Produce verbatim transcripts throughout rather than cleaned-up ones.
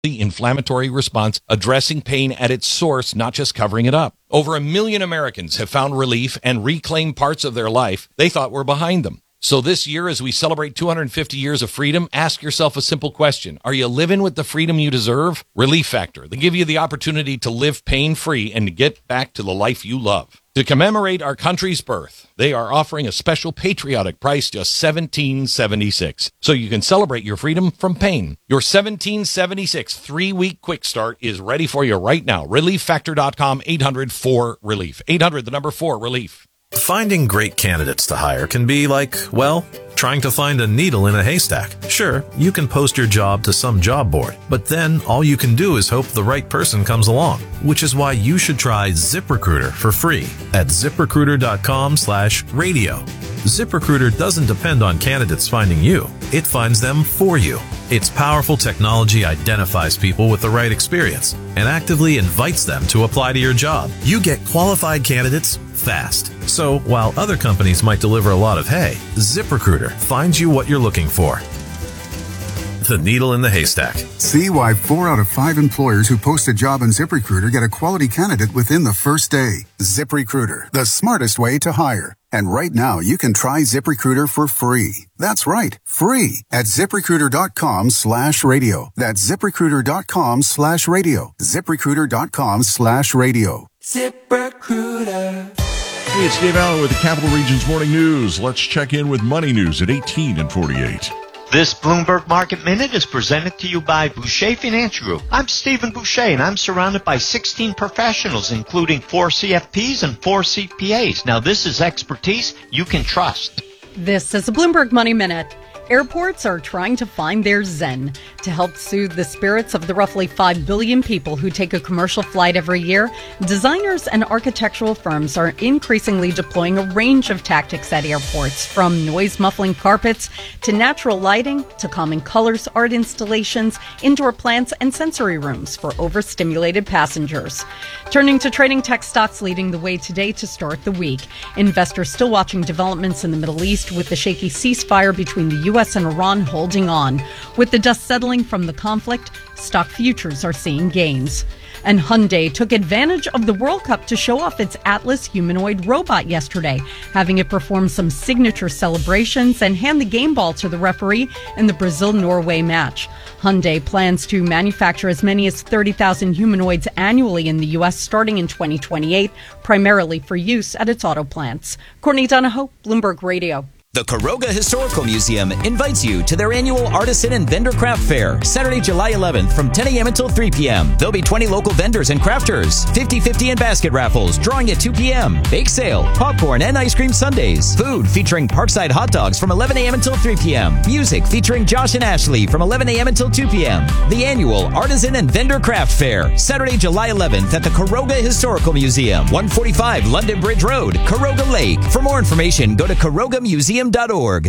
The inflammatory response, addressing pain at its source, not just covering it up. Over a million Americans have found relief and reclaimed parts of their life they thought were behind them. So this year, as we celebrate two hundred fifty years of freedom, ask yourself a simple question. Are you living with the freedom you deserve? Relief Factor. They give you the opportunity to live pain-free and to get back to the life you love. To commemorate our country's birth, they are offering a special patriotic price, just seventeen seventy-six. So you can celebrate your freedom from pain. Your seventeen seventy-six three-week quick start is ready for you right now. relief factor dot com, eight hundred four relief. eight hundred, the number four, relief. Finding great candidates to hire can be like, well, trying to find a needle in a haystack. Sure, you can post your job to some job board, but then all you can do is hope the right person comes along, which is why you should try ZipRecruiter for free at ziprecruiter dot com slash radio. ZipRecruiter doesn't depend on candidates finding you. It finds them for you. Its powerful technology identifies people with the right experience and actively invites them to apply to your job. You get qualified candidates fast. So while other companies might deliver a lot of hay, ZipRecruiter finds you what you're looking for. The needle in the haystack. See why four out of five employers who post a job on ZipRecruiter get a quality candidate within the first day. ZipRecruiter, the smartest way to hire. And right now, you can try ZipRecruiter for free. That's right, free at ziprecruiter dot com slash radio. That's ziprecruiter dot com slash radio. ziprecruiter dot com slash radio. ZipRecruiter. Hey, it's Dave Allen with the Capital Region's Morning News. Let's check in with money news at eighteen and forty-eight. This Bloomberg Market Minute is presented to you by Boucher Financial Group. I'm Stephen Boucher, and I'm surrounded by sixteen professionals, including four C F Ps and four C P As. Now, this is expertise you can trust. This is a Bloomberg Money Minute. Airports are trying to find their zen. To help soothe the spirits of the roughly five billion people who take a commercial flight every year, designers and architectural firms are increasingly deploying a range of tactics at airports, from noise-muffling carpets to natural lighting to calming colors, art installations, indoor plants, and sensory rooms for overstimulated passengers. Turning to trading, tech stocks leading the way today to start the week. Investors still watching developments in the Middle East, with the shaky ceasefire between the U S and Iran holding on. With the dust settling from the conflict, stock futures are seeing gains. And Hyundai took advantage of the World Cup to show off its Atlas humanoid robot yesterday, having it perform some signature celebrations and hand the game ball to the referee in the Brazil-Norway match. Hyundai plans to manufacture as many as thirty thousand humanoids annually in the U S starting in twenty twenty-eight, primarily for use at its auto plants. Courtney Donahoe, Bloomberg Radio. The Caroga Historical Museum invites you to their annual Artisan and Vendor Craft Fair, Saturday, July eleventh from ten a.m. until three p.m. There'll be twenty local vendors and crafters, fifty fifty and basket raffles, drawing at two p.m., bake sale, popcorn and ice cream sundaes, food featuring Parkside hot dogs from eleven a.m. until three p.m., music featuring Josh and Ashley from eleven a.m. until two p.m. The annual Artisan and Vendor Craft Fair, Saturday, July eleventh at the Caroga Historical Museum, one forty-five London Bridge Road, Caroga Lake. For more information, go to caroga museum dot org.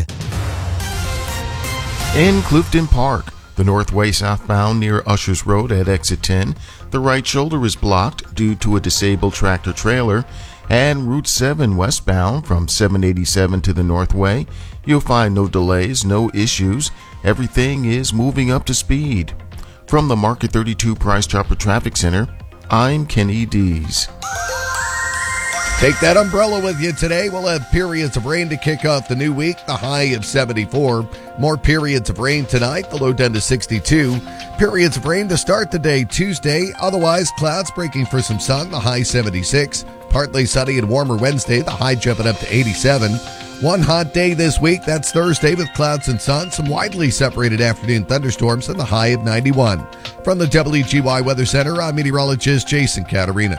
In Clifton Park, the northway southbound near Ushers Road at exit ten, the right shoulder is blocked due to a disabled tractor trailer, and Route seven westbound from seven eighty-seven to the northway, you'll find no delays, no issues. Everything is moving up to speed. From the Market thirty-two Price Chopper Traffic Center, I'm Kenny Dees. Take that umbrella with you today. We'll have periods of rain to kick off the new week, the high of seventy-four. More periods of rain tonight, the low down to sixty-two. Periods of rain to start the day Tuesday. Otherwise, clouds breaking for some sun, the high seventy-six. Partly sunny and warmer Wednesday, the high jumping up to eighty-seven. One hot day this week, that's Thursday with clouds and sun. Some widely separated afternoon thunderstorms and the high of ninety-one. From the W G Y Weather Center, I'm meteorologist Jason Caterina.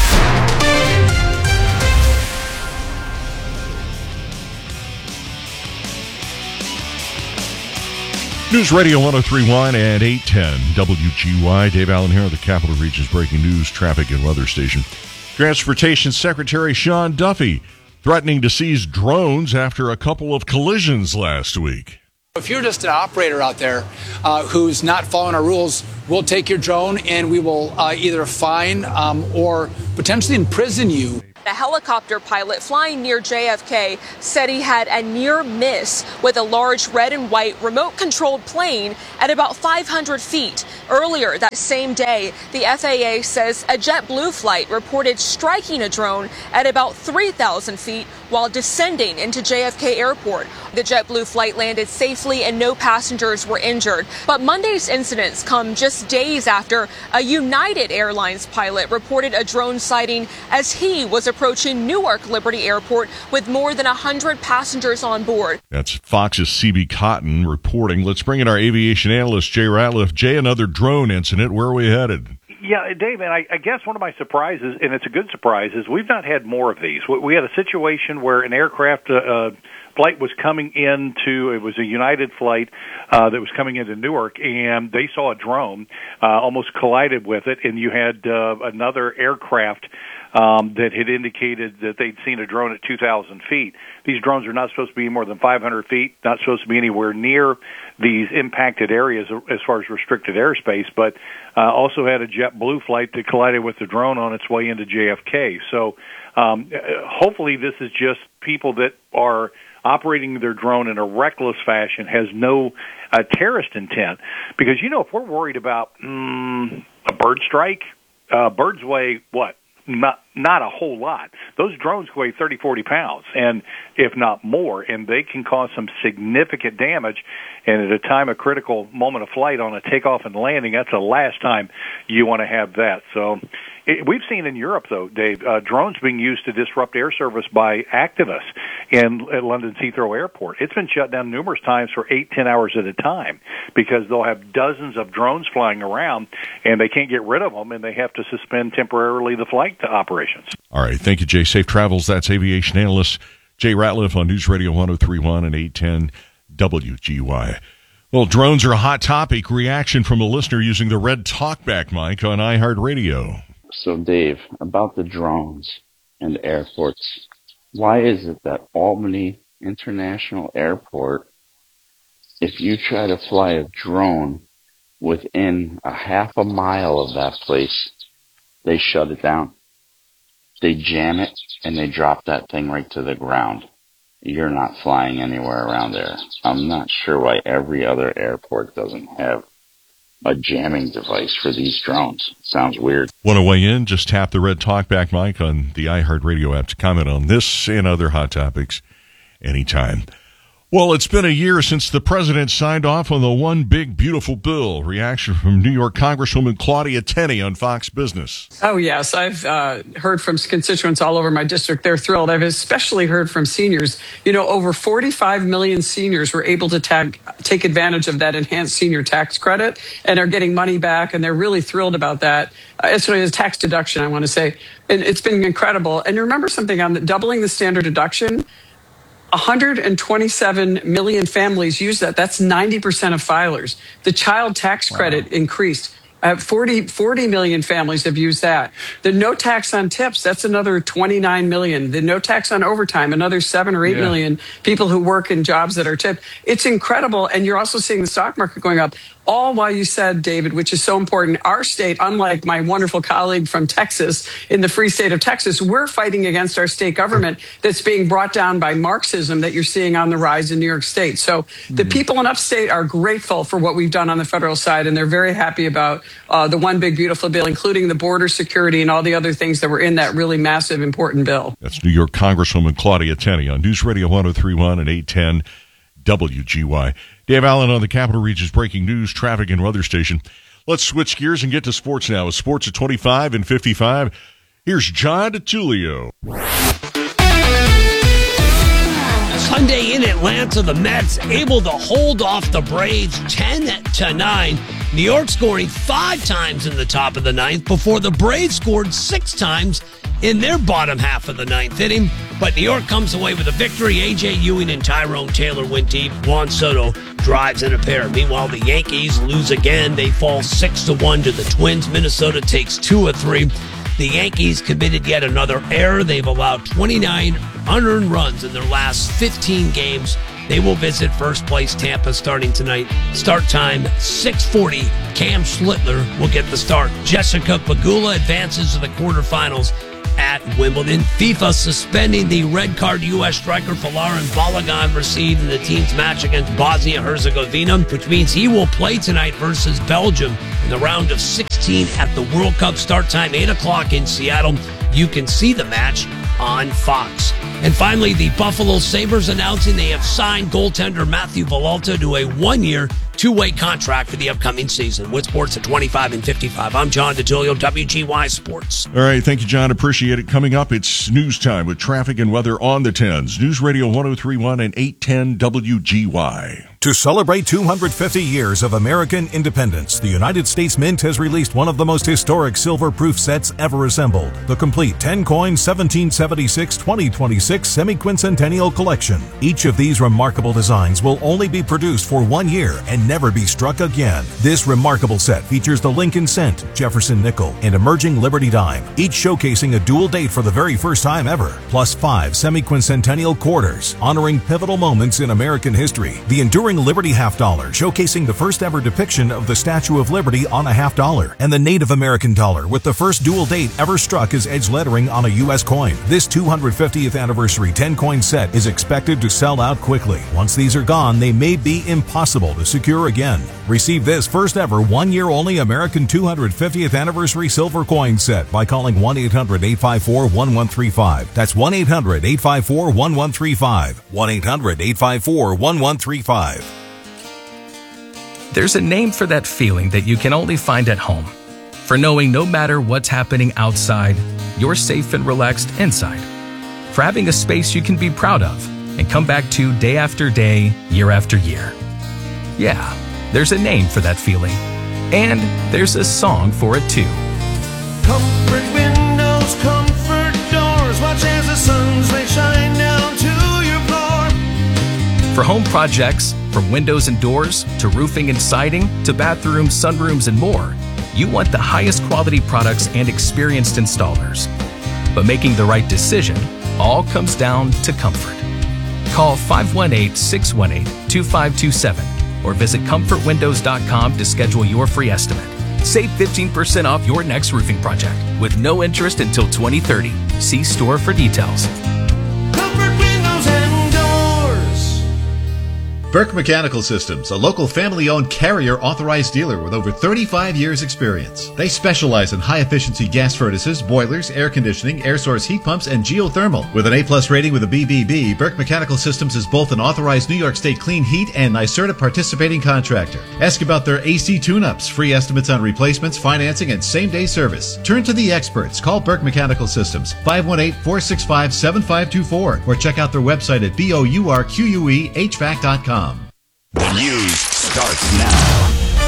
News Radio one oh three point one and eight ten W G Y. Dave Allen here, the Capital Region's breaking news, traffic, and weather station. Transportation Secretary Sean Duffy threatening to seize drones after a couple of collisions last week. If you're just an operator out there uh, who's not following our rules, we'll take your drone and we will uh, either fine um, or potentially imprison you. A helicopter pilot flying near J F K said he had a near miss with a large red and white remote-controlled plane at about five hundred feet. Earlier that same day, the F A A says a JetBlue flight reported striking a drone at about three thousand feet while descending into J F K Airport. The JetBlue flight landed safely and no passengers were injured. But Monday's incidents come just days after a United Airlines pilot reported a drone sighting as he was approaching Newark Liberty Airport with more than one hundred passengers on board. That's Fox's C B Cotton reporting. Let's bring in our aviation analyst, Jay Ratliff. Jay, another drone incident. Where are we headed? Yeah, Dave, and I, I guess one of my surprises, and it's a good surprise, is we've not had more of these. We, we had a situation where an aircraft uh, uh, flight was coming into, it was a United flight uh, that was coming into Newark, and they saw a drone, uh, almost collided with it, and you had uh, another aircraft um, that had indicated that they'd seen a drone at two thousand feet. These drones are not supposed to be more than five hundred feet, not supposed to be anywhere near these impacted areas as far as restricted airspace, but uh, also had a JetBlue flight that collided with the drone on its way into J F K. So um, hopefully this is just people that are operating their drone in a reckless fashion, has no uh, terrorist intent. Because, you know, if we're worried about mm, a bird strike, uh, birds weigh, what? Not not a whole lot. Those drones weigh thirty, forty pounds, and if not more, and they can cause some significant damage. And at a time of critical moment of flight on a takeoff and landing, that's the last time you want to have that. So it, we've seen in Europe, though, Dave, uh, drones being used to disrupt air service by activists in at London's Heathrow Airport. It's been shut down numerous times for eight, ten hours at a time because they'll have dozens of drones flying around, and they can't get rid of them, and they have to suspend temporarily the flight operations. All right. Thank you, Jay. Safe travels. That's aviation analyst Jay Ratliff on News Radio one oh three point one and eight ten W G Y. Well, drones are a hot topic. Reaction from a listener using the red talkback mic on iHeartRadio. So, Dave, about the drones and airports, why is it that Albany International Airport, if you try to fly a drone within a half a mile of that place, they shut it down? They jam it, and they drop that thing right to the ground. You're not flying anywhere around there. I'm not sure why every other airport doesn't have a jamming device for these drones. Sounds weird. Want to weigh in? Just tap the red talkback mic on the iHeartRadio app to comment on this and other hot topics anytime. Well, it's been a year since the president signed off on the One Big Beautiful Bill. Reaction from New York Congresswoman Claudia Tenney on Fox Business. Oh, yes. I've uh, heard from constituents all over my district. They're thrilled. I've especially heard from seniors. You know, over forty-five million seniors were able to tag, take advantage of that enhanced senior tax credit and are getting money back, and they're really thrilled about that. Uh, it's really a tax deduction, I want to say. And it's been incredible. And remember something on the, doubling the standard deduction, one hundred twenty-seven million families use that. That's ninety percent of filers. The child tax credit wow. increased. Uh, forty, forty million families have used that. The no tax on tips, that's another twenty-nine million. The no tax on overtime, another seven or eight yeah. million people who work in jobs that are tipped. It's incredible. And you're also seeing the stock market going up. All while you said, David, which is so important, our state, unlike my wonderful colleague from Texas, in the free state of Texas, we're fighting against our state government that's being brought down by Marxism that you're seeing on the rise in New York State. So the people in upstate are grateful for what we've done on the federal side, and they're very happy about uh, the One Big Beautiful Bill, including the border security and all the other things that were in that really massive, important bill. That's New York Congresswoman Claudia Tenney on News Radio one oh three point one and eight ten W G Y. Dave Allen on the Capital Region's breaking news, traffic, and weather station. Let's switch gears and get to sports now. With sports at twenty-five and fifty-five, here's John DeTulio. Sunday in Atlanta, the Mets able to hold off the Braves ten to nine. New York scoring five times in the top of the ninth before the Braves scored six times in their bottom half of the ninth inning. But New York comes away with a victory. A J. Ewing and Tyrone Taylor went deep. Juan Soto drives in a pair. Meanwhile, the Yankees lose again. They fall six to one to the Twins. Minnesota takes two of three. The Yankees committed yet another error. They've allowed twenty-nine unearned runs in their last fifteen games. They will visit first place Tampa starting tonight. Start time, six forty. Cam Schlittler will get the start. Jessica Pegula advances to the quarterfinals at Wimbledon. FIFA suspending the red card U S striker Folarin Balogun received in the team's match against Bosnia-Herzegovina, which means he will play tonight versus Belgium in the round of sixteen at the World Cup. Start time eight o'clock in Seattle. You can see the match on Fox. And finally, the Buffalo Sabres announcing they have signed goaltender Matthew Villalta to a one-year, two-way contract for the upcoming season. With sports at twenty-five and fifty-five, I'm John DeTilio, W G Y Sports. All right, thank you, John. Appreciate it. Coming up, it's news time with traffic and weather on the tens. News Radio one oh three point one and eight ten W G Y. To celebrate two hundred fifty years of American independence, the United States Mint has released one of the most historic silver-proof sets ever assembled, the complete ten-coin seventeen seventy-six twenty twenty-six Semi-Quincentennial Collection. Each of these remarkable designs will only be produced for one year and never be struck again. This remarkable set features the Lincoln Cent, Jefferson Nickel, and Emerging Liberty Dime, each showcasing a dual date for the very first time ever, plus five Semi-Quincentennial Quarters, honoring pivotal moments in American history. The enduring Liberty half dollar, showcasing the first ever depiction of the Statue of Liberty on a half dollar, and the Native American dollar with the first dual date ever struck as edge lettering on a U S coin. This two hundred fiftieth anniversary ten-coin set is expected to sell out quickly. Once these are gone, they may be impossible to secure again. Receive this first ever one-year only American two hundred fiftieth anniversary silver coin set by calling one eight hundred eight five four one one three five. That's one eight hundred eight five four one one three five. one eight hundred eight five four one one three five. There's a name for that feeling that you can only find at home. For knowing no matter what's happening outside, you're safe and relaxed inside. For having a space you can be proud of and come back to day after day, year after year. Yeah, there's a name for that feeling. And there's a song for it too. Comfort windows, comfort doors, watch as the sun's rays shine down to your floor. For home projects, from windows and doors, to roofing and siding, to bathrooms, sunrooms, and more, you want the highest quality products and experienced installers. But making the right decision all comes down to comfort. Call five one eight, six one eight, two five two seven or visit comfort windows dot com to schedule your free estimate. Save fifteen percent off your next roofing project with no interest until twenty thirty. See store for details. Comfort windows and doors. Burke Mechanical Systems, a local family-owned carrier-authorized dealer with over thirty-five years' experience. They specialize in high-efficiency gas furnaces, boilers, air conditioning, air source heat pumps, and geothermal. With an A-plus rating with a B B B, Burke Mechanical Systems is both an authorized New York State Clean Heat and NYSERDA participating contractor. Ask about their A C tune-ups, free estimates on replacements, financing, and same-day service. Turn to the experts. Call Burke Mechanical Systems, five one eight, four six five, seven five two four, or check out their website at B O U R Q U E H V A C dot com. The news starts now.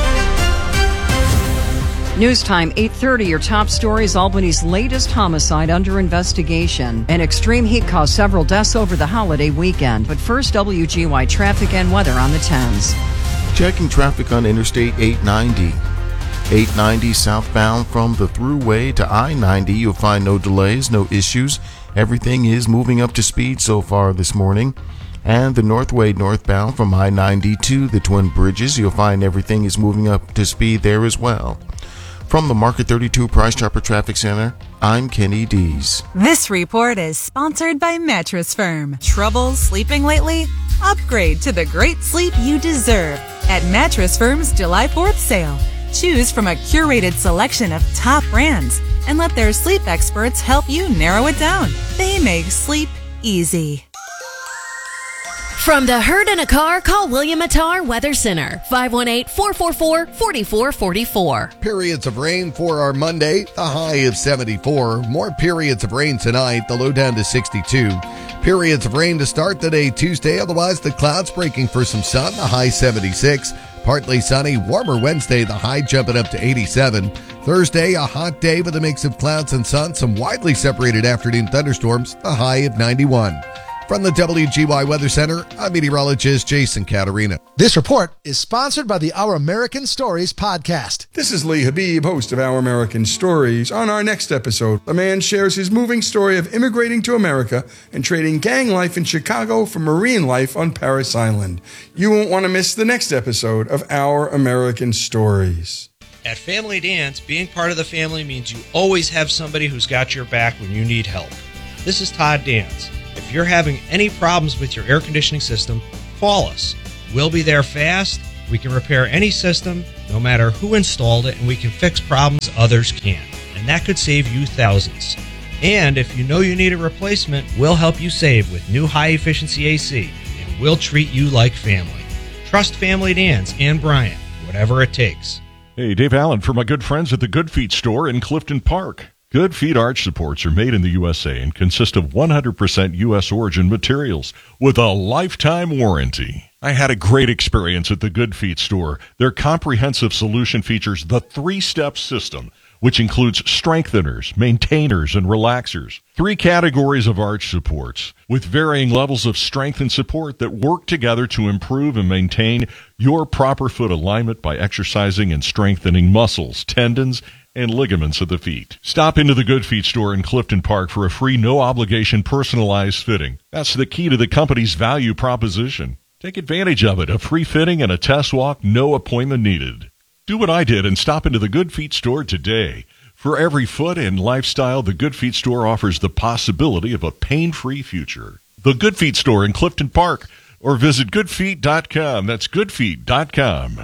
News time, eight thirty. Your top stories: Albany's latest homicide under investigation. An extreme heat caused several deaths over the holiday weekend. But first, W G Y traffic and weather on the tens. Checking traffic on Interstate eight ninety. eight ninety southbound from the Thruway to I ninety. You'll find no delays, no issues. Everything is moving up to speed so far this morning. And the Northway northbound from I ninety to the Twin Bridges, you'll find everything is moving up to speed there as well. From the Market thirty-two Price Chopper Traffic Center, I'm Kenny Dees. This report is sponsored by Mattress Firm. Trouble sleeping lately? Upgrade to the great sleep you deserve at Mattress Firm's July fourth sale. Choose from a curated selection of top brands and let their sleep experts help you narrow it down. They make sleep easy. From the herd in a car, call William Attar Weather Center, five one eight, four four four, four four four four. Periods of rain for our Monday, the high of seventy-four. More periods of rain tonight, the low down to sixty-two. Periods of rain to start the day Tuesday, otherwise the clouds breaking for some sun, the high seventy-six. Partly sunny, warmer Wednesday, the high jumping up to eighty-seven. Thursday, a hot day with a mix of clouds and sun, some widely separated afternoon thunderstorms, the high of ninety-one. From the W G Y Weather Center, I'm meteorologist Jason Caterina. This report is sponsored by the Our American Stories podcast. This is Lee Habib, host of Our American Stories. On our next episode, a man shares his moving story of immigrating to America and trading gang life in Chicago for marine life on Parris Island. You won't want to miss the next episode of Our American Stories. At Family Dance, being part of the family means you always have somebody who's got your back when you need help. This is Todd Dance. If you're having any problems with your air conditioning system, call us. We'll be there fast. We can repair any system, no matter who installed it, and we can fix problems others can't. And that could save you thousands. And if you know you need a replacement, we'll help you save with new high-efficiency A C, and we'll treat you like family. Trust Family Dance and Brian, whatever it takes. Hey, Dave Allen for my good friends at the Good Feet store in Clifton Park. Good Feet arch supports are made in the U S A and consist of one hundred percent U S origin materials with a lifetime warranty. I had a great experience at the Good Feet store. Their comprehensive solution features the three-step system, which includes strengtheners, maintainers, and relaxers. Three categories of arch supports with varying levels of strength and support that work together to improve and maintain your proper foot alignment by exercising and strengthening muscles, tendons, and ligaments of the feet. Stop into the Good Feet store in Clifton Park for a free, no-obligation, personalized fitting. That's the key to the company's value proposition. Take advantage of it. A free fitting and a test walk, no appointment needed. Do what I did and stop into the Good Feet store today. For every foot and lifestyle, the Good Feet store offers the possibility of a pain-free future. The Good Feet store in Clifton Park, or visit good feet dot com. That's good feet dot com.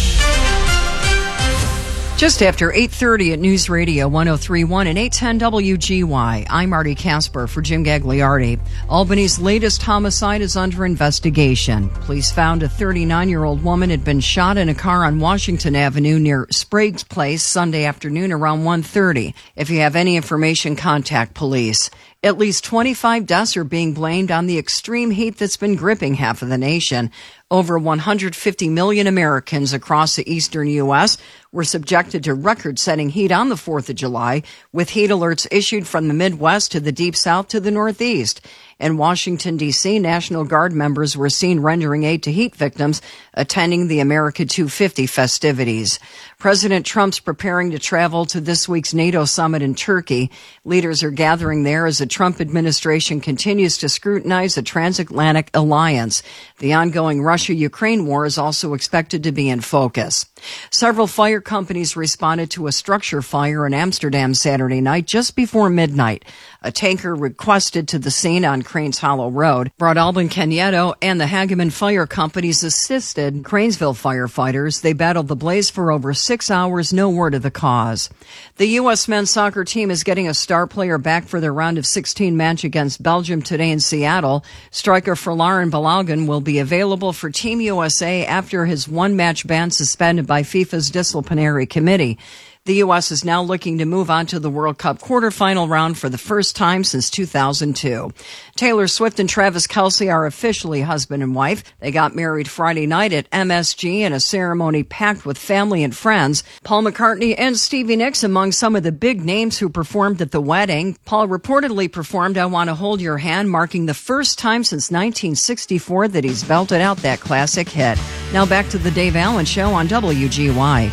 Just after eight thirty at News Radio one oh three point one and eight ten W G Y. I'm Marty Casper for Jim Gagliardi. Albany's latest homicide is under investigation. Police found a thirty-nine-year-old woman had been shot in a car on Washington Avenue near Sprague's Place Sunday afternoon around one thirty. If you have any information, contact police. At least twenty-five deaths are being blamed on the extreme heat that's been gripping half of the nation. Over one hundred fifty million Americans across the eastern U S were subjected to record-setting heat on the fourth of July, with heat alerts issued from the Midwest to the Deep South to the Northeast. In Washington, D C, National Guard members were seen rendering aid to heat victims attending the America two fifty festivities. President Trump's preparing to travel to this week's NATO summit in Turkey. Leaders are gathering there as the Trump administration continues to scrutinize the transatlantic alliance. The ongoing Russia-Ukraine war is also expected to be in focus. Several fire companies responded to a structure fire in Amsterdam Saturday night just before midnight. A tanker requested to the scene on Cranes Hollow Road. Broadalbin Canieto and the Hageman Fire Companies assisted Cranesville firefighters. They battled the blaze for over six hours, no word of the cause. The U S men's soccer team is getting a star player back for their round of sixteen match against Belgium today in Seattle. Striker Folarin Balogun will be available for Team U S A after his one-match ban suspended by FIFA's disciplinary committee. The U S is now looking to move on to the World Cup quarterfinal round for the first time since two thousand two. Taylor Swift and Travis Kelce are officially husband and wife. They got married Friday night at M S G in a ceremony packed with family and friends. Paul McCartney and Stevie Nicks among some of the big names who performed at the wedding. Paul reportedly performed I Want to Hold Your Hand, marking the first time since nineteen sixty-four that he's belted out that classic hit. Now back to the Dave Allen Show on W G Y.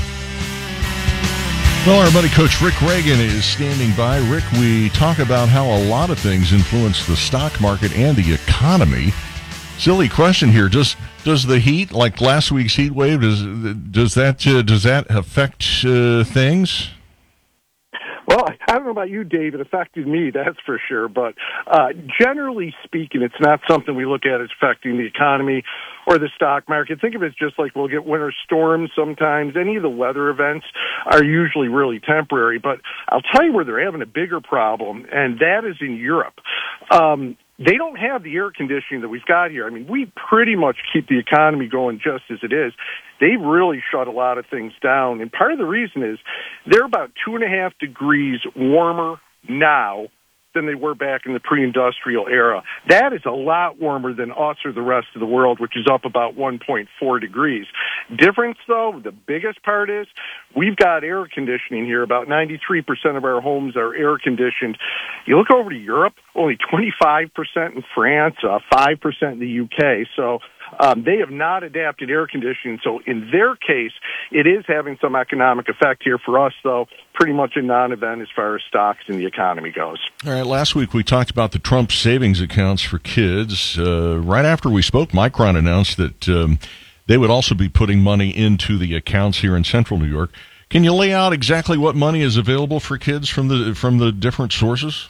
Well, our buddy Coach Rick Reagan is standing by. Rick, we talk about how a lot of things influence the stock market and the economy. Silly question here. Does does the heat, like last week's heat wave, does does that uh, does that affect uh, things? Well, I don't know about you, Dave. It affected me, that's for sure. But uh, generally speaking, it's not something we look at as affecting the economy or the stock market. Think of it as just like we'll get winter storms sometimes. Any of the weather events are usually really temporary. But I'll tell you where they're having a bigger problem, and that is in Europe. Um, they don't have the air conditioning that we've got here. I mean, we pretty much keep the economy going just as it is. They've really shut a lot of things down. And part of the reason is they're about two and a half degrees warmer now than they were back in the pre-industrial era. That is a lot warmer than us or the rest of the world, which is up about one point four degrees. Difference, though, the biggest part is we've got air conditioning here. About ninety-three percent of our homes are air conditioned. You look over to Europe, only twenty-five percent in France, uh, five percent in the U K. So Um, they have not adapted air conditioning, so in their case, it is having some economic effect here. For us, though, pretty much a non-event as far as stocks and the economy goes. All right, last week we talked about the Trump savings accounts for kids. Uh, right after we spoke, Micron announced that um, they would also be putting money into the accounts here in central New York. Can you lay out exactly what money is available for kids from the from the different sources?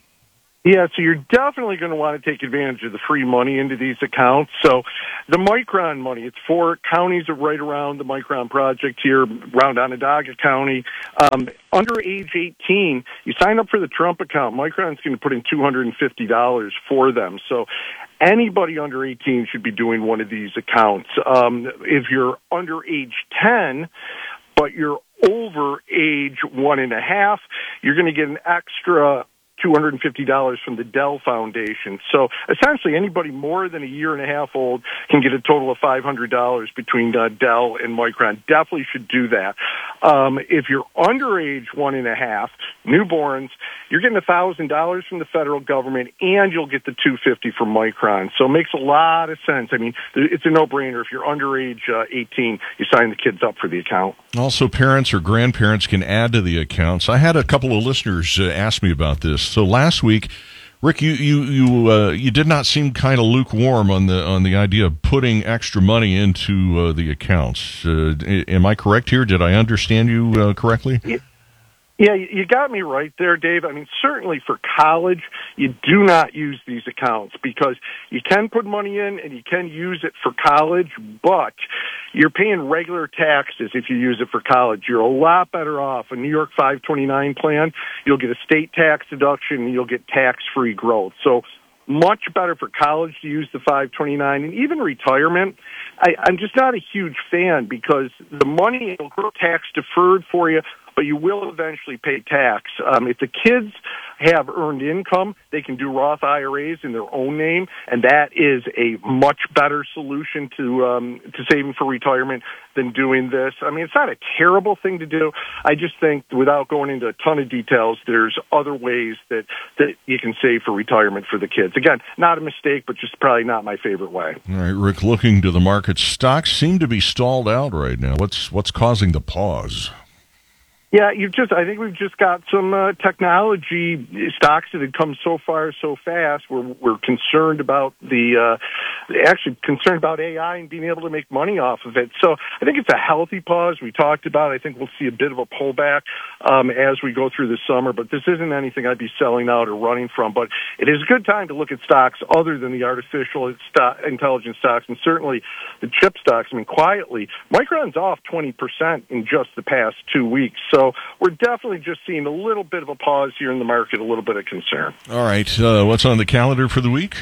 Yeah, so you're definitely going to want to take advantage of the free money into these accounts. So the Micron money, it's four counties are right around the Micron project here, around Onondaga County. Um, under age eighteen, you sign up for the Trump account. Micron's going to put in two hundred fifty dollars for them. So anybody under eighteen should be doing one of these accounts. Um, if you're under age ten, but you're over age one and a half, you're going to get an extra two hundred fifty dollars from the Dell Foundation. So essentially anybody more than a year and a half old can get a total of five hundred dollars between uh, Dell and Micron. Definitely should do that. Um, if you're under age one and a half, newborns, you're getting one thousand dollars from the federal government, and you'll get the two hundred fifty dollars from Micron. So it makes a lot of sense. I mean, it's a no-brainer. If you're under age uh, eighteen, you sign the kids up for the account. Also, parents or grandparents can add to the accounts. I had a couple of listeners uh, ask me about this. So last week, Rick, you you you uh, you did not seem kind of lukewarm on the on the idea of putting extra money into uh, the accounts. Uh, am I correct here? Did I understand you uh, correctly? Yeah. Yeah, you got me right there, Dave. I mean, certainly for college, you do not use these accounts because you can put money in and you can use it for college, but you're paying regular taxes if you use it for college. You're a lot better off. A New York five twenty-nine plan, you'll get a state tax deduction and you'll get tax-free growth. So much better for college to use the five twenty-nine, and even retirement. I, I'm just not a huge fan because the money will grow tax deferred for you, but you will eventually pay tax. Um, if the kids have earned income, they can do Roth I R As in their own name, and that is a much better solution to um, to saving for retirement than doing this. I mean, it's not a terrible thing to do. I just think, without going into a ton of details, there's other ways that, that you can save for retirement for the kids. Again, not a mistake, but just probably not my favorite way. All right, Rick, looking to the market, stocks seem to be stalled out right now. What's what's causing the pause? Yeah, you've just, I think we've just got some uh, technology stocks that had come so far so fast. We're, we're concerned about the, uh, actually concerned about A I and being able to make money off of it. So I think it's a healthy pause. We talked about, I think we'll see a bit of a pullback, um, as we go through the summer, but this isn't anything I'd be selling out or running from. But it is a good time to look at stocks other than the artificial stock, intelligence stocks, and certainly the chip stocks. I mean, quietly, Micron's off twenty percent in just the past two weeks. So So we're definitely just seeing a little bit of a pause here in the market, a little bit of concern. All right. Uh, what's on the calendar for the week?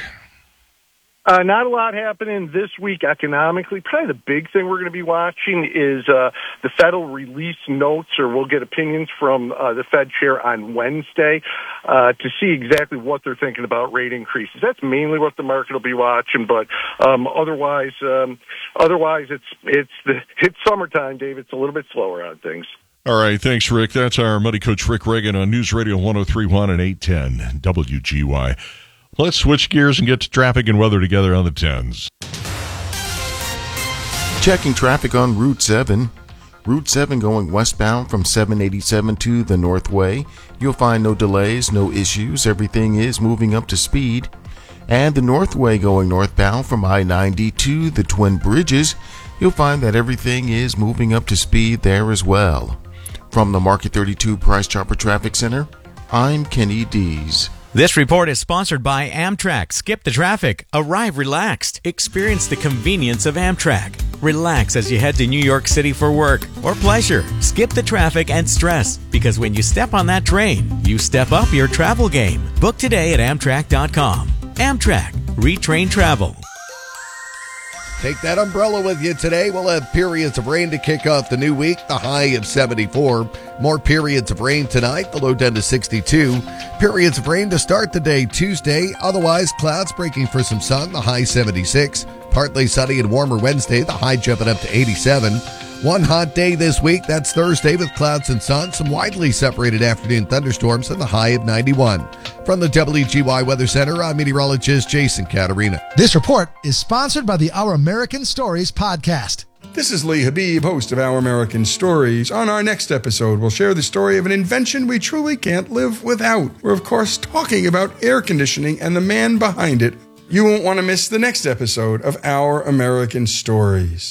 Uh, not a lot happening this week economically. Probably the big thing we're going to be watching is uh, the Fed will release notes, or we'll get opinions from uh, the Fed chair on Wednesday uh, to see exactly what they're thinking about rate increases. That's mainly what the market will be watching. But um, otherwise, um, otherwise it's it's the it's summertime, Dave. It's a little bit slower on things. All right, thanks, Rick. That's our Money Coach Rick Reagan on News Radio one oh three point one and eight ten W G Y. Let's switch gears and get to traffic and weather together on the tens. Checking traffic on Route seven. Route seven going westbound from seven eighty-seven to the Northway. You'll find no delays, no issues. Everything is moving up to speed. And the Northway going northbound from I ninety to the Twin Bridges. You'll find that everything is moving up to speed there as well. From the Market thirty-two Price Chopper Traffic Center, I'm Kenny Dees. This report is sponsored by Amtrak. Skip the traffic. Arrive relaxed. Experience the convenience of Amtrak. Relax as you head to New York City for work or pleasure. Skip the traffic and stress, because when you step on that train, you step up your travel game. Book today at Amtrak dot com. Amtrak. Retrain travel. Take that umbrella with you today. We'll have periods of rain to kick off the new week, the high of seventy-four. More periods of rain tonight, the low down to sixty-two. Periods of rain to start the day Tuesday. Otherwise, clouds breaking for some sun, the high seventy-six. Partly sunny and warmer Wednesday, the high jumping up to eighty-seven. One hot day this week, that's Thursday with clouds and sun, some widely separated afternoon thunderstorms, and the high of ninety-one. From the W G Y Weather Center, I'm meteorologist Jason Caterina. This report is sponsored by the Our American Stories podcast. This is Lee Habib, host of Our American Stories. On our next episode, we'll share the story of an invention we truly can't live without. We're, of course, talking about air conditioning and the man behind it. You won't want to miss the next episode of Our American Stories.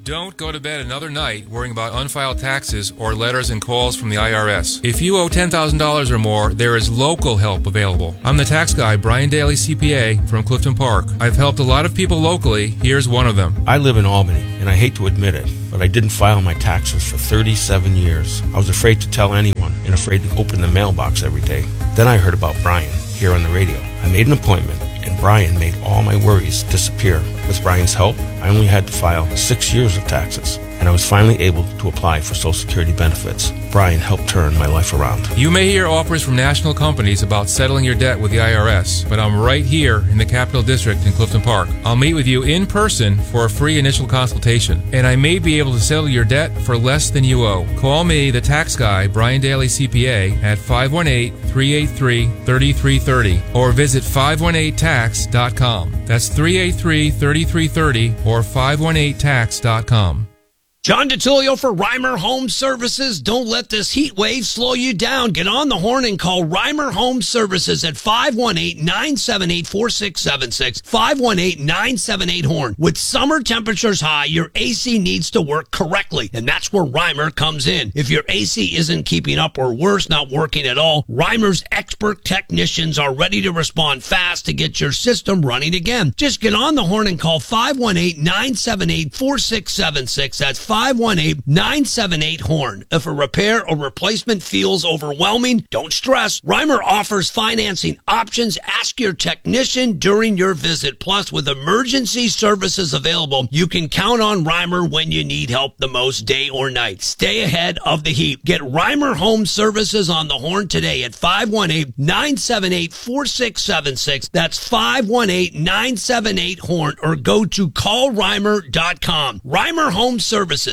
Don't go to bed another night worrying about unfiled taxes or letters and calls from the I R S. If you owe ten thousand dollars or more, there is local help available. I'm the tax guy, Brian Daly, C P A, from Clifton Park. I've helped a lot of people locally. Here's one of them. I live in Albany, and I hate to admit it, but I didn't file my taxes for thirty-seven years. I was afraid to tell anyone and afraid to open the mailbox every day. Then I heard about Brian here on the radio. I made an appointment, and Brian made all my worries disappear. With Brian's help, I only had to file six years of taxes, and I was finally able to apply for Social Security benefits. Brian helped turn my life around. You may hear offers from national companies about settling your debt with the I R S, but I'm right here in the Capital District in Clifton Park. I'll meet with you in person for a free initial consultation, and I may be able to settle your debt for less than you owe. Call me, the tax guy, Brian Daly, C P A, at five one eight, three eight three, three three three zero or visit five one eight tax dot com. That's three eight three, three three three zero or five one eight tax dot com. John DeTulio for Reimer Home Services. Don't let this heat wave slow you down. Get on the horn and call Reimer Home Services at five one eight, nine seven eight, four six seven six, five one eight, nine seven eight, horn. With summer temperatures high, your A C needs to work correctly, and that's where Reimer comes in. If your A C isn't keeping up or worse, not working at all, Reimer's expert technicians are ready to respond fast to get your system running again. Just get on the horn and call five one eight, nine seven eight, four six seven six. That's five one eight, nine seven eight, horn. If a repair or replacement feels overwhelming, don't stress. Reimer offers financing options. Ask your technician during your visit. Plus, with emergency services available, you can count on Reimer when you need help the most, day or night. Stay ahead of the heat. Get Reimer Home Services on the horn today at five one eight, nine seven eight, four six seven six. That's five one eight, nine seven eight, horn, or go to call reimer dot com. Reimer Home Services.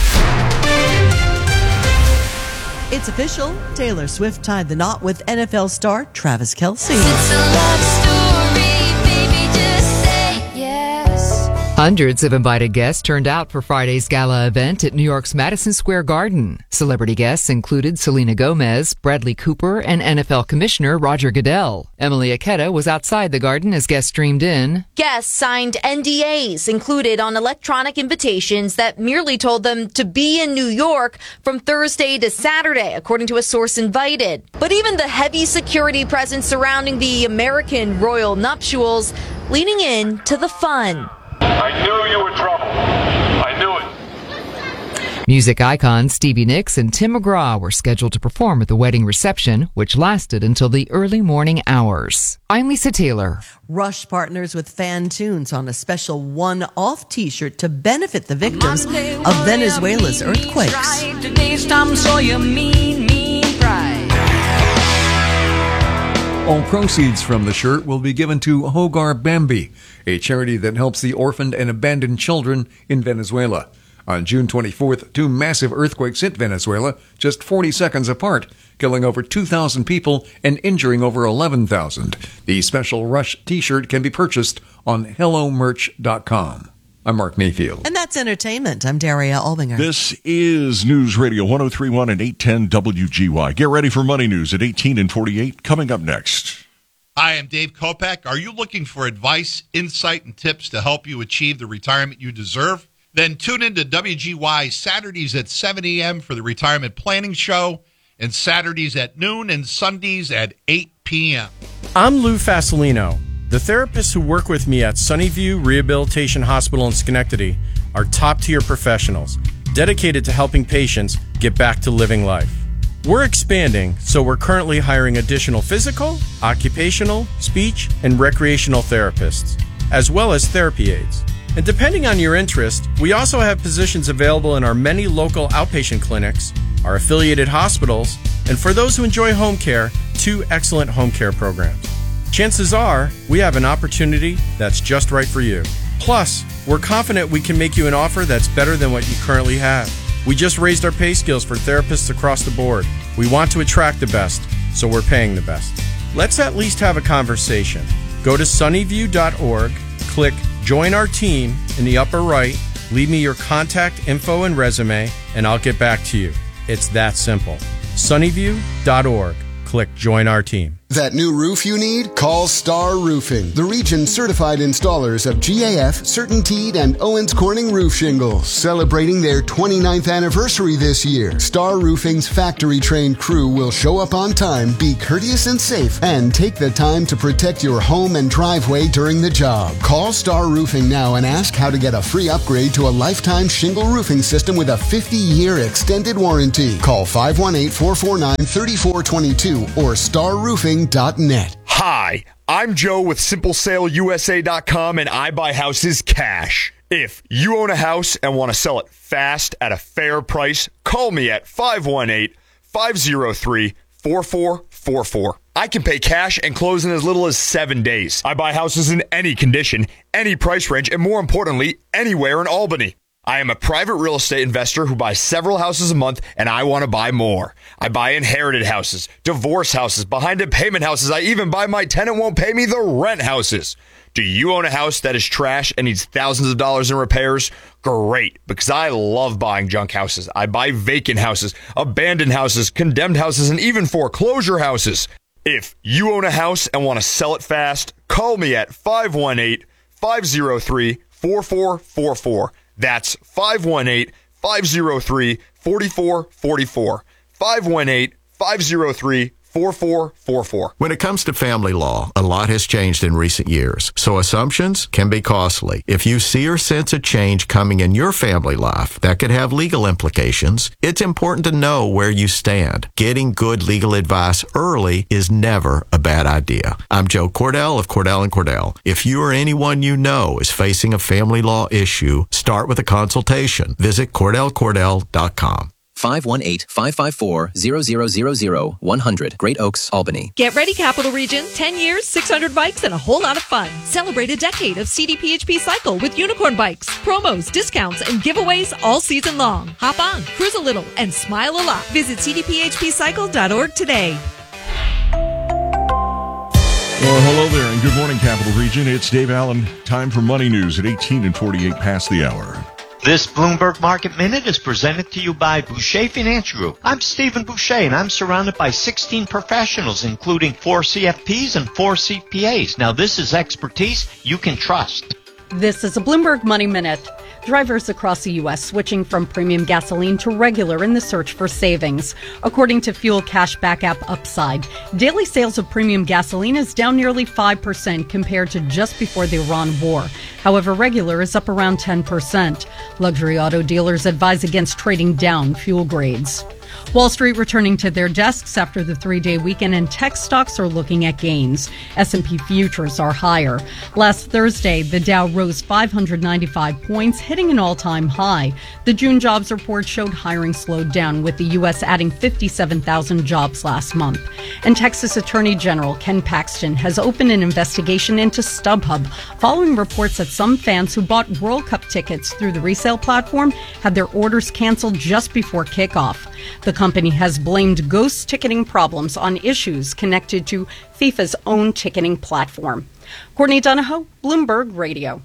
It's official. Taylor Swift tied the knot with N F L star Travis Kelce. It's a love story, baby, just say yes. Hundreds of invited guests turned out for Friday's gala event at New York's Madison Square Garden. Celebrity guests included Selena Gomez, Bradley Cooper, and N F L Commissioner Roger Goodell. Emily Aketa was outside the garden as guests streamed in. Guests signed N D As included on electronic invitations that merely told them to be in New York from Thursday to Saturday, according to a source invited. But even the heavy security presence surrounding the American royal nuptials leaning in to the fun. I knew you were trouble. I knew it. Music icons Stevie Nicks and Tim McGraw were scheduled to perform at the wedding reception, which lasted until the early morning hours. I'm Lisa Taylor. Rush partners with Fan Tunes on a special one-off t-shirt to benefit the victims of Venezuela's earthquakes. Today's Tom Sawyer, mean, mean pride. All proceeds from the shirt will be given to Hogar Bambi, a charity that helps the orphaned and abandoned children in Venezuela. On June twenty-fourth, two massive earthquakes hit Venezuela just forty seconds apart, killing over two thousand people and injuring over eleven thousand. The special Rush t-shirt can be purchased on hello merch dot com. I'm Mark Mayfield. And that's entertainment. I'm Daria Albinger. This is News Radio one oh three point one and eight ten W G Y. Get ready for Money News at eighteen and forty-eight coming up next. Hi, I'm Dave Kopak. Are you looking for advice, insight, and tips to help you achieve the retirement you deserve? Then tune in to W G Y Saturdays at seven a.m. for the Retirement Planning Show, and Saturdays at noon and Sundays at eight p.m. I'm Lou Fasolino. The therapists who work with me at Sunnyview Rehabilitation Hospital in Schenectady are top-tier professionals, dedicated to helping patients get back to living life. We're expanding, so we're currently hiring additional physical, occupational, speech, and recreational therapists, as well as therapy aides. And depending on your interest, we also have positions available in our many local outpatient clinics, our affiliated hospitals, and for those who enjoy home care, two excellent home care programs. Chances are, we have an opportunity that's just right for you. Plus, we're confident we can make you an offer that's better than what you currently have. We just raised our pay scales for therapists across the board. We want to attract the best, so we're paying the best. Let's at least have a conversation. Go to sunnyview dot org, click Join Our Team in the upper right, leave me your contact info and resume, and I'll get back to you. It's that simple. sunnyview dot org, click Join Our Team. That new roof you need? Call Star Roofing, the region's certified installers of G A F, CertainTeed, and Owens Corning roof shingles. Celebrating their twenty-ninth anniversary this year, Star Roofing's factory-trained crew will show up on time, be courteous and safe, and take the time to protect your home and driveway during the job. Call Star Roofing now and ask how to get a free upgrade to a lifetime shingle roofing system with a fifty-year extended warranty. Call five one eight, four four nine, three four two two or star roofing dot net. Hi, I'm Joe with Simple Sale U S A dot com, and I buy houses cash. If you own a house and want to sell it fast at a fair price, call me at five one eight, five zero three, four four four four. I can pay cash and close in as little as seven days. I buy houses in any condition, any price range, and more importantly, anywhere in Albany. I am a private real estate investor who buys several houses a month, and I want to buy more. I buy inherited houses, divorce houses, behind-in-payment houses. I even buy my tenant won't pay me the rent houses. Do you own a house that is trash and needs thousands of dollars in repairs? Great, because I love buying junk houses. I buy vacant houses, abandoned houses, condemned houses, and even foreclosure houses. If you own a house and want to sell it fast, call me at five one eight, five zero three, four four four four. That's five one eight, five zero three, four four four four. five one eight, five zero three, four four four four. When it comes to family law, a lot has changed in recent years, so assumptions can be costly. If you see or sense a change coming in your family life that could have legal implications, it's important to know where you stand. Getting good legal advice early is never a bad idea. I'm Joe Cordell of Cordell and Cordell. If you or anyone you know is facing a family law issue, start with a consultation. Visit cordell cordell dot com. five one eight, five five four, zero zero zero zero, one hundred, Great Oaks, Albany. Get ready, Capital Region. ten years, six hundred bikes, and a whole lot of fun. Celebrate a decade of C D P H P Cycle with unicorn bikes, promos, discounts, and giveaways all season long. Hop on, cruise a little, and smile a lot. Visit c d p h p cycle dot org today. Well, hello there, and good morning, Capital Region. It's Dave Allen. Time for Money News at eighteen and forty-eight past the hour. This Bloomberg Market Minute is presented to you by Boucher Finance Group. I'm Stephen Boucher, and I'm surrounded by sixteen professionals, including four C F Ps and four C P As. Now, this is expertise you can trust. This is a Bloomberg Money Minute. Drivers across the U S switching from premium gasoline to regular in the search for savings. According to Fuel Cashback app Upside, daily sales of premium gasoline is down nearly five percent compared to just before the Iran war. However, regular is up around ten percent. Luxury auto dealers advise against trading down fuel grades. Wall Street returning to their desks after the three-day weekend, and tech stocks are looking at gains. S and P futures are higher. Last Thursday, the Dow rose five hundred ninety-five points, hitting an all-time high. The June jobs report showed hiring slowed down, with the U S adding fifty-seven thousand jobs last month. And Texas Attorney General Ken Paxton has opened an investigation into StubHub, following reports that some fans who bought World Cup tickets through the resale platform had their orders canceled just before kickoff. The company has blamed ghost ticketing problems on issues connected to FIFA's own ticketing platform. Courtney Donahoe, Bloomberg Radio.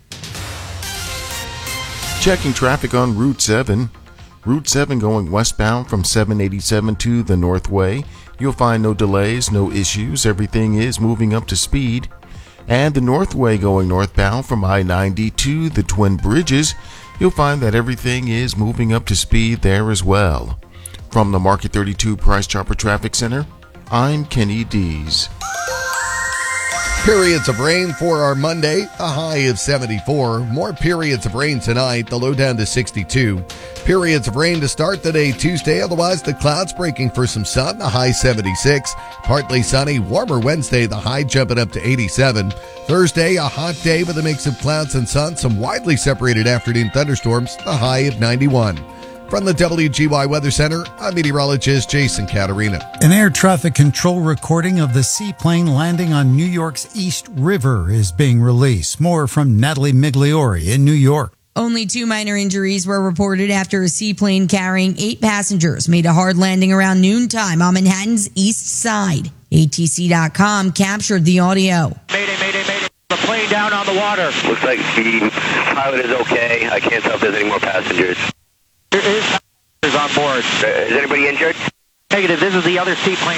Checking traffic on Route seven. Route seven going westbound from seven eighty-seven to the Northway. You'll find no delays, no issues. Everything is moving up to speed. And the Northway going northbound from I ninety to the Twin Bridges. You'll find that everything is moving up to speed there as well. From the Market thirty-two Price Chopper Traffic Center, I'm Kenny Dees. Periods of rain for our Monday, a high of seventy-four. More periods of rain tonight, the low down to sixty-two. Periods of rain to start the day Tuesday, otherwise the clouds breaking for some sun, a high seventy-six. Partly sunny, warmer Wednesday, the high jumping up to eighty-seven. Thursday, a hot day with a mix of clouds and sun, some widely separated afternoon thunderstorms, the high of ninety-one. From the W G Y Weather Center, I'm meteorologist Jason Caterina. An air traffic control recording of the seaplane landing on New York's East River is being released. More from Natalie Migliori in New York. Only two minor injuries were reported after a seaplane carrying eight passengers made a hard landing around noontime on Manhattan's east side. A T C dot com captured the audio. Mayday, mayday, mayday. The plane down on the water. Looks like the pilot is okay. I can't tell if there's any more passengers. There is passengers on board. Uh, is anybody injured? Negative. This is the other seaplane.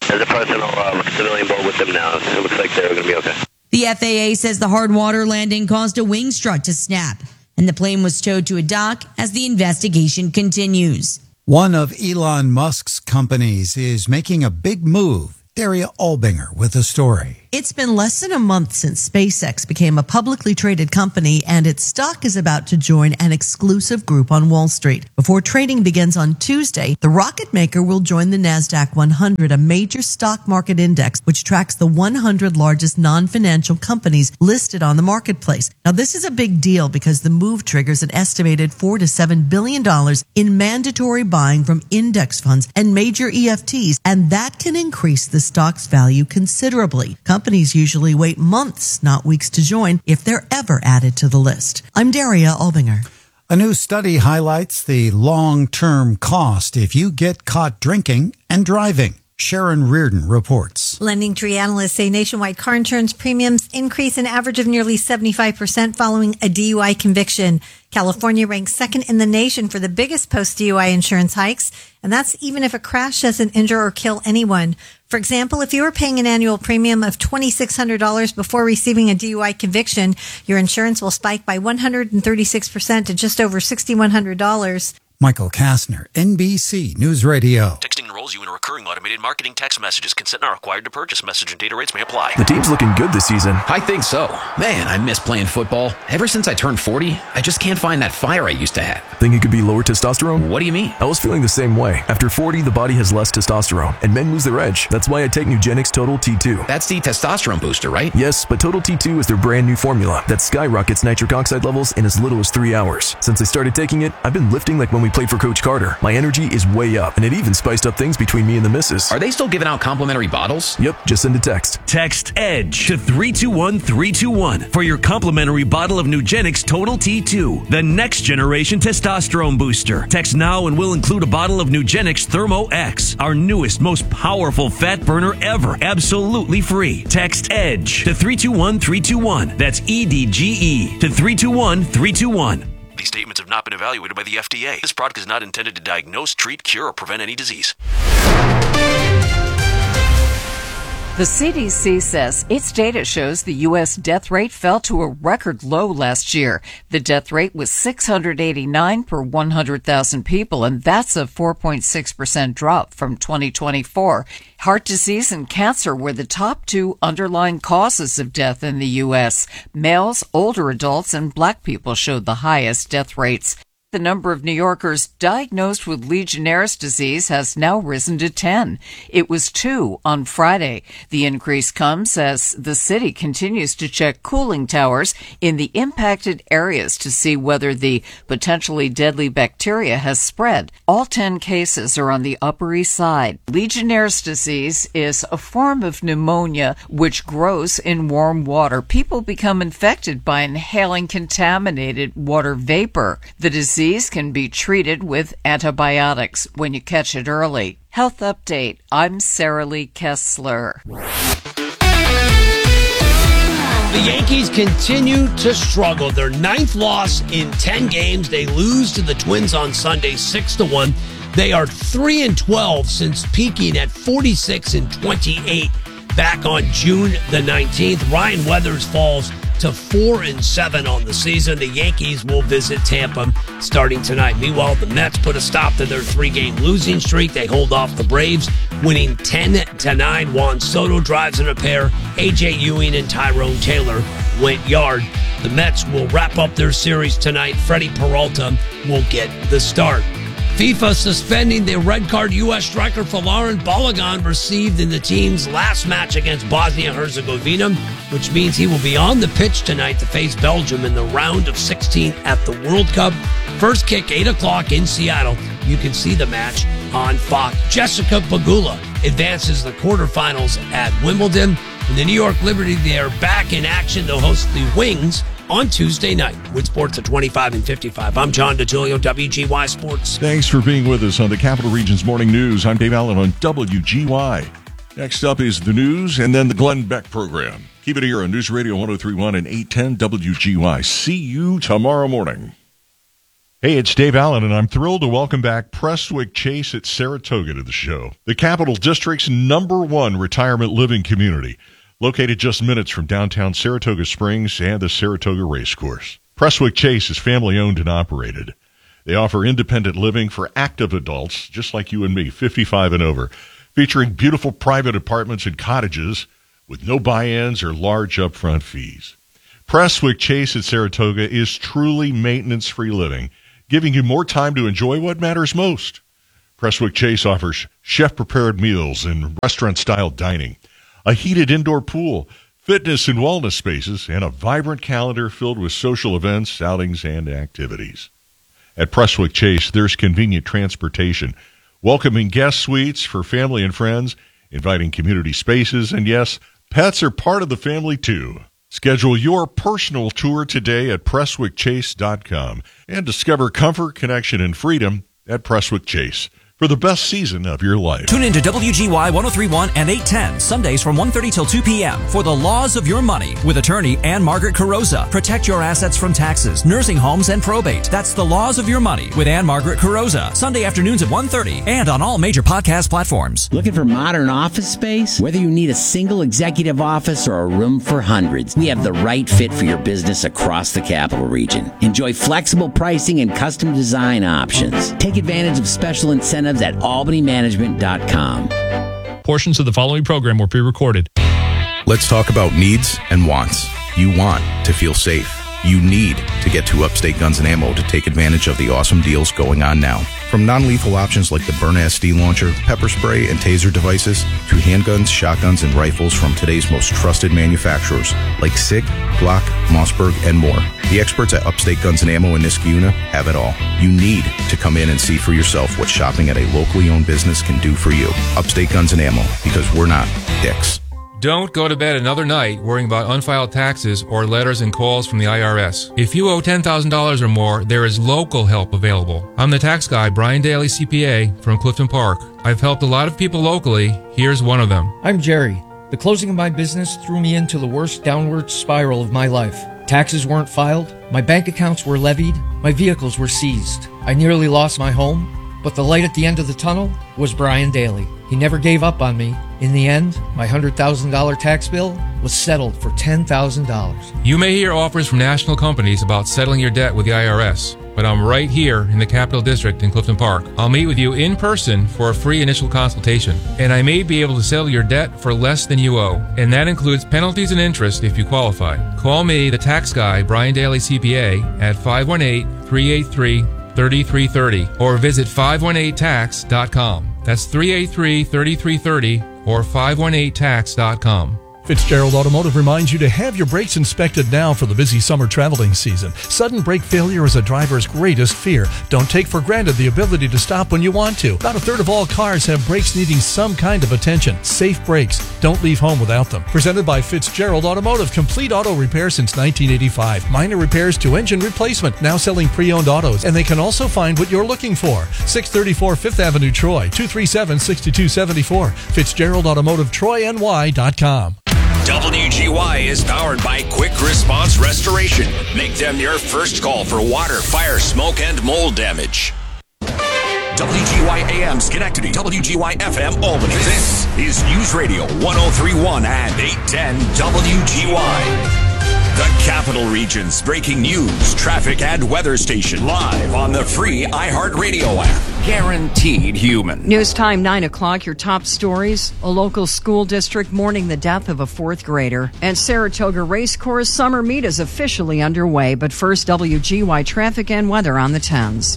There's a personal uh, civilian boat with them now. It looks like they're going to be okay. The F A A says the hard water landing caused a wing strut to snap, and the plane was towed to a dock as the investigation continues. One of Elon Musk's companies is making a big move. Daria Albinger with the story. It's been less than a month since SpaceX became a publicly traded company, and its stock is about to join an exclusive group on Wall Street. Before trading begins on Tuesday, the rocket maker will join the NASDAQ one hundred, a major stock market index which tracks the one hundred largest non-financial companies listed on the marketplace. Now, this is a big deal because the move triggers an estimated four to seven billion dollars in mandatory buying from index funds and major E F Ts, and that can increase the stock's value considerably. Companies usually wait months, not weeks, to join if they're ever added to the list. I'm Daria Albinger. A new study highlights the long-term cost if you get caught drinking and driving. Sharon Reardon reports. LendingTree analysts say nationwide car insurance premiums increase an average of nearly seventy-five percent following a D U I conviction. California ranks second in the nation for the biggest post-D U I insurance hikes, and that's even if a crash doesn't injure or kill anyone. For example, if you were paying an annual premium of two thousand six hundred dollars before receiving a D U I conviction, your insurance will spike by one hundred thirty-six percent to just over six thousand one hundred dollars. Michael Kastner, N B C News Radio. Texting enrolls you in a recurring automated marketing text messages. Consent not required to purchase. Message and data rates may apply. The team's looking good this season. I think so. Man, I miss playing football. Ever since I turned forty, I just can't find that fire I used to have. Think it could be lower testosterone? What do you mean? I was feeling the same way. After forty, the body has less testosterone, and men lose their edge. That's why I take Nugenix Total T two. That's the testosterone booster, right? Yes, but Total T two is their brand new formula that skyrockets nitric oxide levels in as little as three hours. Since I started taking it, I've been lifting like when we played for Coach Carter. My energy is way up, and it even spiced up things between me and the missus. Are they still giving out complimentary bottles? Yep, just send a text. Text EDGE to three two one three two one for your complimentary bottle of Nugenix Total T two, the next generation testosterone booster. Text now and we'll include a bottle of Nugenix Thermo X, our newest, most powerful fat burner ever, absolutely free. Text EDGE to three two one three two one. That's E D G E to three two one three two one. These statements have not been evaluated by the F D A. This product is not intended to diagnose, treat, cure, or prevent any disease. The C D C says its data shows the U S death rate fell to a record low last year. The death rate was six hundred eighty-nine per one hundred thousand people, and that's a four point six percent drop from twenty twenty-four. Heart disease and cancer were the top two underlying causes of death in the U S. Males, older adults, and black people showed the highest death rates. The number of New Yorkers diagnosed with Legionnaire's disease has now risen to ten. It was two on Friday. The increase comes as the city continues to check cooling towers in the impacted areas to see whether the potentially deadly bacteria has spread. All ten cases are on the Upper East Side. Legionnaire's disease is a form of pneumonia which grows in warm water. People become infected by inhaling contaminated water vapor. The disease Disease can be treated with antibiotics when you catch it early. Health Update. I'm Sarah Lee Kessler. The Yankees continue to struggle. Their ninth loss in ten games. They lose to the Twins on Sunday, six to one. They are three and twelve since peaking at forty-six and twenty-eight back on June the nineteenth. Ryan Weathers falls to four and seven on the season. The Yankees will visit Tampa starting tonight. Meanwhile, the Mets put a stop to their three-game losing streak. They hold off the Braves, winning ten to nine. Juan Soto drives in a pair. A J Ewing and Tyrone Taylor went yard. The Mets will wrap up their series tonight. Freddie Peralta will get the start. FIFA suspending the red card U S striker Folarin Balogun received in the team's last match against Bosnia-Herzegovina, which means he will be on the pitch tonight to face Belgium in the round of sixteen at the World Cup. First kick, eight o'clock in Seattle. You can see the match on Fox. Jessica Pegula advances the quarterfinals at Wimbledon. And the New York Liberty, they are back in action. They'll host the Wings on Tuesday night with Sports at twenty-five and fifty-five. I'm John DeTulio, W G Y Sports. Thanks for being with us on the Capital Region's Morning News. I'm Dave Allen on W G Y. Next up is the news and then the Glenn Beck program. Keep it here on News Radio one oh three point one and eight ten W G Y. See you tomorrow morning. Hey, it's Dave Allen, and I'm thrilled to welcome back Prestwick Chase at Saratoga to the show. The Capital District's number one retirement living community, located just minutes from downtown Saratoga Springs and the Saratoga Racecourse. Prestwick Chase is family-owned and operated. They offer independent living for active adults, just like you and me, fifty-five and over, featuring beautiful private apartments and cottages with no buy-ins or large upfront fees. Prestwick Chase at Saratoga is truly maintenance-free living, giving you more time to enjoy what matters most. Prestwick Chase offers chef-prepared meals and restaurant-style dining, a heated indoor pool, fitness and wellness spaces, and a vibrant calendar filled with social events, outings, and activities. At Prestwick Chase, there's convenient transportation, welcoming guest suites for family and friends, inviting community spaces, and yes, pets are part of the family too. Schedule your personal tour today at prestwick chase dot com and discover comfort, connection, and freedom at Prestwick Chase for the best season of your life. Tune in to W G Y one oh three point one and eight ten, Sundays from one thirty till two p.m. for The Laws of Your Money with attorney Ann Margaret Carrozza. Protect your assets from taxes, nursing homes, and probate. That's The Laws of Your Money with Ann Margaret Carrozza. Sunday afternoons at one thirty and on all major podcast platforms. Looking for modern office space? Whether you need a single executive office or a room for hundreds, we have the right fit for your business across the Capital Region. Enjoy flexible pricing and custom design options. Take advantage of special incentives at albany management dot com. Portions of the following program were pre-recorded. Let's talk about needs and wants. You want to feel safe. You need to get to Upstate Guns and Ammo to take advantage of the awesome deals going on now. From non-lethal options like the Byrna S D launcher, pepper spray, and taser devices, to handguns, shotguns, and rifles from today's most trusted manufacturers like SIG, Glock, Mossberg, and more. The experts at Upstate Guns and Ammo in Niskayuna have it all. You need to come in and see for yourself what shopping at a locally owned business can do for you. Upstate Guns and Ammo, because we're not dicks. Don't go to bed another night worrying about unfiled taxes or letters and calls from the I R S. If you owe ten thousand dollars or more, there is local help available. I'm the tax guy, Brian Daly, C P A, from Clifton Park. I've helped a lot of people locally. Here's one of them. I'm Jerry. The closing of my business threw me into the worst downward spiral of my life. Taxes weren't filed, my bank accounts were levied, my vehicles were seized. I nearly lost my home, but the light at the end of the tunnel was Brian Daly. He never gave up on me. In the end, my one hundred thousand dollars tax bill was settled for ten thousand dollars. You may hear offers from national companies about settling your debt with the I R S, but I'm right here in the Capital District in Clifton Park. I'll meet with you in person for a free initial consultation, and I may be able to settle your debt for less than you owe, and that includes penalties and interest if you qualify. Call me, the tax guy, Brian Daly, C P A, at five one eight, three eight three, three three three zero or visit five one eight tax dot com. That's three eight three, three three three zero or five one eight tax dot com. Fitzgerald Automotive reminds you to have your brakes inspected now for the busy summer traveling season. Sudden brake failure is a driver's greatest fear. Don't take for granted the ability to stop when you want to. About a third of all cars have brakes needing some kind of attention. Safe brakes. Don't leave home without them. Presented by Fitzgerald Automotive. Complete auto repair since nineteen eighty-five. Minor repairs to engine replacement. Now selling pre-owned autos. And they can also find what you're looking for. six thirty-four Fifth Avenue, Troy. two three seven, six two seven four. Fitzgerald Automotive, Troy N Y dot com. W G Y is powered by Quick Response Restoration. Make them your first call for water, fire, smoke, and mold damage. W G Y A M Schenectady, W G Y F M Albany. This is News Radio one oh three point one and eight ten W G Y. The Capital Region's breaking news, traffic, and weather station live on the free iHeartRadio app. Guaranteed human. News time, nine o'clock. Your top stories. A local school district mourning the death of a fourth grader. And Saratoga Racecourse summer meet is officially underway. But first, W G Y traffic and weather on the tens.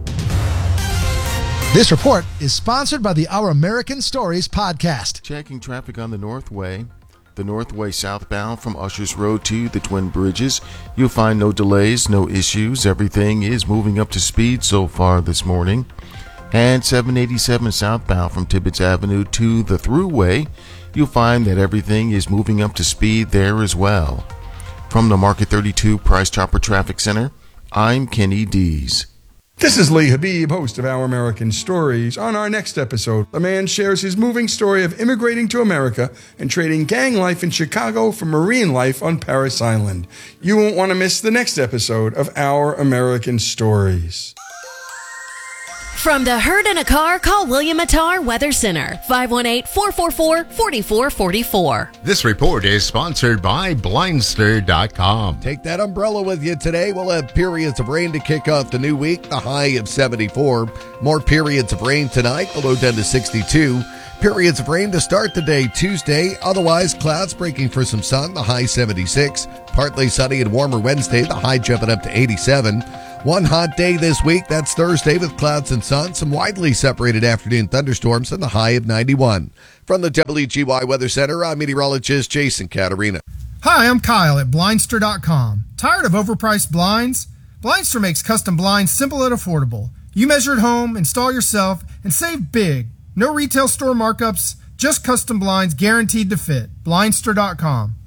This report is sponsored by the Our American Stories podcast. Checking traffic on the Northway. The Northway southbound from Ushers Road to the Twin Bridges. You'll find no delays, no issues. Everything is moving up to speed so far this morning. And seven eighty-seven southbound from Tibbetts Avenue to the Thruway. You'll find that everything is moving up to speed there as well. From the Market thirty-two Price Chopper Traffic Center, I'm Kenny Dees. This is Lee Habib, host of Our American Stories. On our next episode, a man shares his moving story of immigrating to America and trading gang life in Chicago for marine life on Parris Island. You won't want to miss the next episode of Our American Stories. From the herd in a car, call William Attar Weather Center, five one eight, four four four, four four four four. This report is sponsored by Blindster dot com. Take that umbrella with you today. We'll have periods of rain to kick off the new week, the high of seventy-four. More periods of rain tonight, the low down to sixty-two. Periods of rain to start the day Tuesday. Otherwise, clouds breaking for some sun, the high seventy-six. Partly sunny and warmer Wednesday, the high jumping up to eighty-seven. One hot day this week, that's Thursday with clouds and sun, some widely separated afternoon thunderstorms, and the high of ninety-one. From the W G Y Weather Center, I'm meteorologist Jason Caterina. Hi, I'm Kyle at Blindster dot com. Tired of overpriced blinds? Blindster makes custom blinds simple and affordable. You measure at home, install yourself, and save big. No retail store markups, just custom blinds guaranteed to fit. Blindster dot com.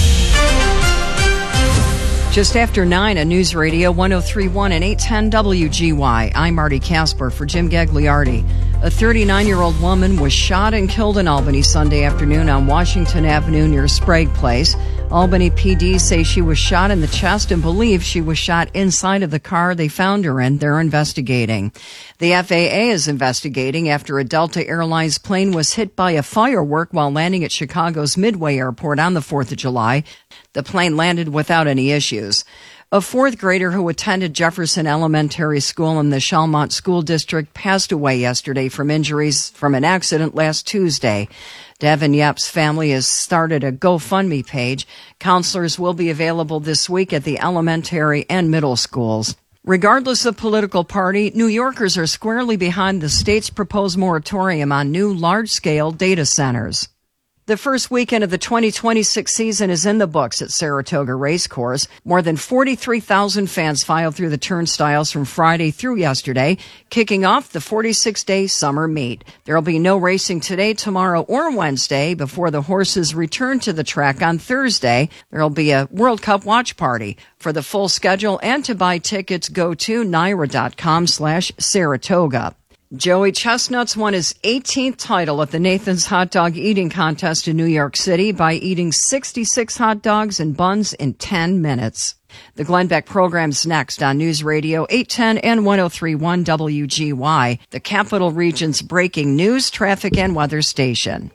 Just after nine on News Radio one oh three point one and eight ten W G Y. I'm Marty Casper for Jim Gagliardi. A thirty-nine-year-old woman was shot and killed in Albany Sunday afternoon on Washington Avenue near Sprague Place. Albany P D say she was shot in the chest and believe she was shot inside of the car they found her in. They're investigating. The F A A is investigating after a Delta Airlines plane was hit by a firework while landing at Chicago's Midway Airport on the fourth of July. The plane landed without any issues. A fourth grader who attended Jefferson Elementary School in the Shalmont School District passed away yesterday from injuries from an accident last Tuesday. Devin Yep's family has started a GoFundMe page. Counselors will be available this week at the elementary and middle schools. Regardless of political party, New Yorkers are squarely behind the state's proposed moratorium on new large-scale data centers. The first weekend of the twenty twenty-six season is in the books at Saratoga Racecourse. More than forty-three thousand fans filed through the turnstiles from Friday through yesterday, kicking off the forty-six day summer meet. There will be no racing today, tomorrow, or Wednesday before the horses return to the track on Thursday. There will be a World Cup watch party. For the full schedule and to buy tickets, go to naira.com slash Saratoga. Joey Chestnuts won his eighteenth title at the Nathan's Hot Dog Eating Contest in New York City by eating sixty-six hot dogs and buns in ten minutes. The Glenn Beck program's next on News Radio eight ten and one oh three point one W G Y, the Capital Region's breaking news, traffic, and weather station.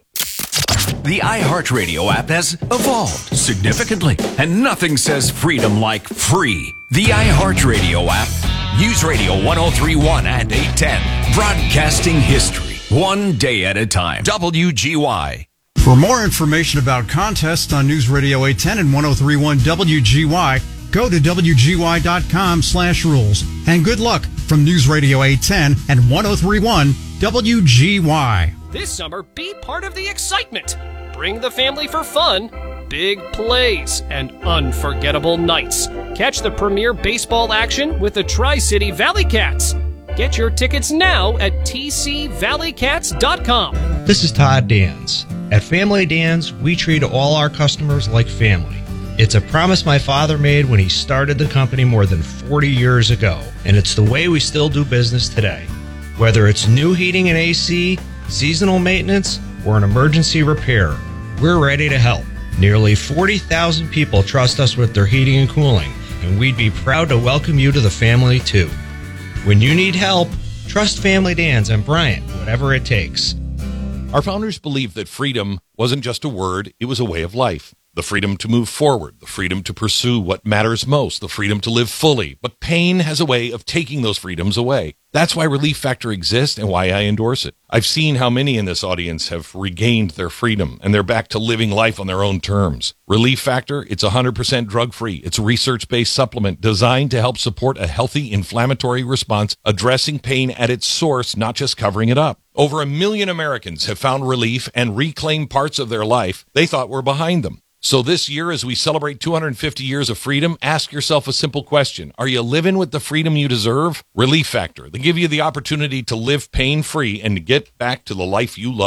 The iHeartRadio app has evolved significantly, and nothing says freedom like free. The iHeartRadio app. News Radio one oh three point one and eight ten. Broadcasting history. One day at a time. W G Y. For more information about contests on News Radio eight ten and one oh three point one W G Y, go to W G Y dot com slash rules. And good luck from News Radio eight ten and one oh three point one W G Y. This summer, be part of the excitement. Bring the family for fun, big plays, and unforgettable nights. Catch the premier baseball action with the Tri-City Valley Cats. Get your tickets now at T C valley cats dot com. This is Todd Dans. At Family Dans, we treat all our customers like family. It's a promise my father made when he started the company more than forty years ago, and it's the way we still do business today. Whether it's new heating and A C, seasonal maintenance, or an emergency repair, we're ready to help. Nearly forty thousand people trust us with their heating and cooling, and we'd be proud to welcome you to the family too. When you need help, trust Family Dans and Bryant, whatever it takes. Our founders believed that freedom wasn't just a word, it was a way of life. The freedom to move forward, the freedom to pursue what matters most, the freedom to live fully. But pain has a way of taking those freedoms away. That's why Relief Factor exists and why I endorse it. I've seen how many in this audience have regained their freedom and they're back to living life on their own terms. Relief Factor, it's one hundred percent drug-free. It's a research-based supplement designed to help support a healthy inflammatory response, addressing pain at its source, not just covering it up. Over a million Americans have found relief and reclaimed parts of their life they thought were behind them. So this year, as we celebrate two hundred fifty years of freedom, ask yourself a simple question. Are you living with the freedom you deserve? Relief Factor. They give you the opportunity to live pain-free and to get back to the life you love.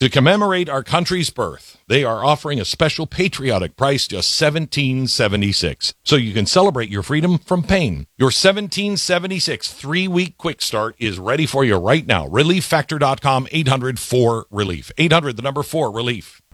To commemorate our country's birth, they are offering a special patriotic price, just seventeen seventy-six, so you can celebrate your freedom from pain. Your seventeen seventy-six three-week quick start is ready for you right now. relief factor dot com, eight hundred four relief. eight hundred, the number four, relief.